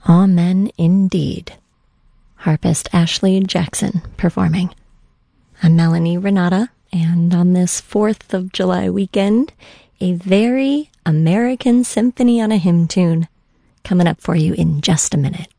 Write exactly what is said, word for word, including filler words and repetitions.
Amen indeed. Harpist Ashley Jackson performing. I'm Melanie Renata, and on this fourth of July weekend, a very American symphony on a hymn tune coming up for you in just a minute.